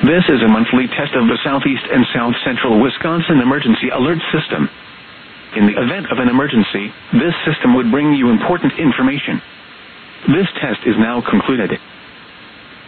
This is a monthly test of the Southeast and South Central Wisconsin Emergency Alert System. In the event of an emergency, this system would bring you important information. This test is now concluded.